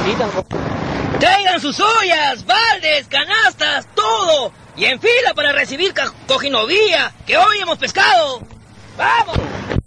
necesitan. Traigan sus ollas, baldes, canastas, todo. Y en fila para recibir cojinovía, que hoy hemos pescado. ¡Vamos!